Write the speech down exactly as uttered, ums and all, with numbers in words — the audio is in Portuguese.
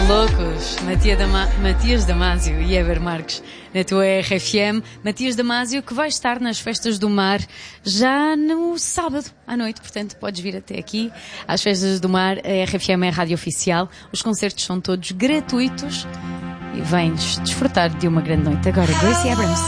loucos. Matia Dama- Matias Damasio e Eber Marques na tua R F M. Matias Damasio que vai estar nas Festas do Mar já no sábado à noite, portanto podes vir até aqui às Festas do Mar. A R F M é a rádio oficial, os concertos são todos gratuitos e vens desfrutar de uma grande noite. Agora Gracie Abrams.